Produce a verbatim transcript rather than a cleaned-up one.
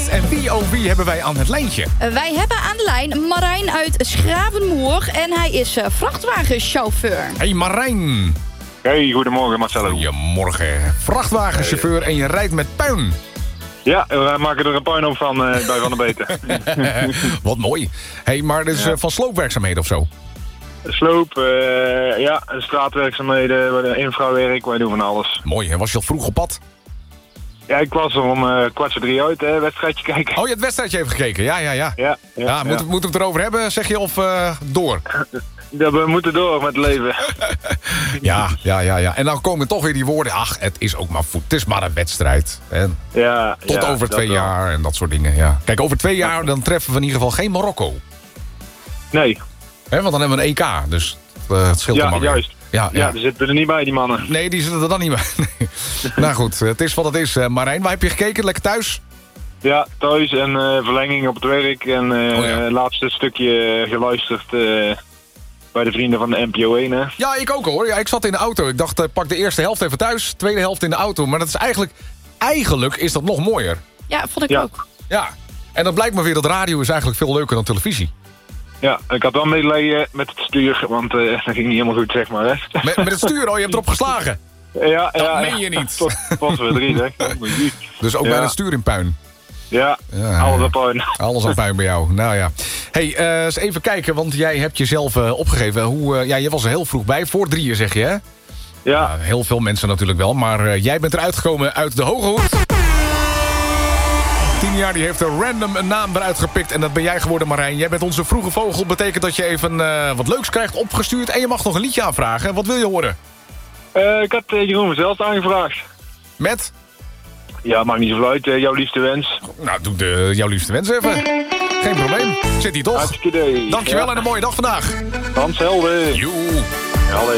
En wie oh wie hebben wij aan het lijntje? Wij hebben aan de lijn Marijn uit Schravenmoer. En hij is uh, vrachtwagenchauffeur. Hey Marijn. Hey, goedemorgen Marcelo. Goedemorgen. Vrachtwagenchauffeur en je rijdt met puin. Ja, we maken er een puinhoop van uh, bij Van der Beten. Wat mooi. Hey, maar dit is Ja. uh, van sloopwerkzaamheden of zo? Sloop, uh, ja, straatwerkzaamheden, infrawerk, wij doen van alles. Mooi, en was je al vroeg op pad? Ja, ik was er om uh, kwart voor drie uit, hè, wedstrijdje kijken. Oh, je hebt het wedstrijdje even gekeken. Ja, ja, ja. Ja, Ja, ja, ja. Moeten we het erover hebben, zeg je, of uh, door? Ja, we moeten door met het leven. Ja, ja, ja, ja. En dan komen toch weer die woorden. Ach, het is ook maar voet. Het is maar een wedstrijd. En Ja, tot ja, over dat twee wel. jaar en dat soort dingen. Ja. Kijk, over twee jaar dan treffen we in ieder geval geen Marokko. Nee, Hè, want dan hebben we een E K. Dus uh, het scheelt er ja, maar weer. juist. Ja, Ja, ja. die zitten er niet bij, die mannen. Nee, die zitten er dan niet bij. Nee. Nou goed, het is wat het is. Uh, Marijn, waar heb je gekeken? Lekker thuis? Ja, thuis en uh, verlenging op het werk en uh, Oh ja. laatste stukje geluisterd uh, bij de vrienden van de N P O één, hè. Ja, ik ook hoor. Ja, ik zat in de auto. Ik dacht, uh, pak de eerste helft even thuis. Tweede helft in de auto. Maar dat is eigenlijk... Eigenlijk is dat nog mooier. Ja, vond ik Ja. ook. Ja. En dan blijkt maar weer dat radio is eigenlijk veel leuker dan televisie. Ja, ik had wel medelijden met het stuur, want uh, dat ging niet helemaal goed, zeg maar, hè. Met, met het stuur, oh, je hebt erop geslagen. Ja, Dat ja, meen ja. je niet. Tot, tot we drie, zeg. Dus ook Ja. bij het stuur in puin. Ja, Ja. alles op puin. Alles aan puin bij jou. Nou ja. Hey, uh, eens even kijken, want jij hebt jezelf uh, opgegeven. Hoe, uh, ja, je was er heel vroeg bij. Voor drieën zeg je, hè? Ja, Ja, heel veel mensen natuurlijk wel. Maar uh, jij bent eruit gekomen uit de Hoge Hoed. Tien jaar die heeft er random een naam eruit gepikt. En dat ben jij geworden, Marijn. Jij bent onze vroege vogel. Betekent dat je even uh, wat leuks krijgt opgestuurd. En je mag nog een liedje aanvragen. Wat wil je horen? uh, ik had uh, Jeroen zelf aangevraagd. Met? Ja, maakt niet zoveel uit. Uh, jouw liefste wens. Nou, doe de, jouw liefste wens even. Geen probleem. Zit hier toch? Hartstikke idee. Dankjewel Ja. en een mooie dag vandaag. Hans Helden. Joe. Allee.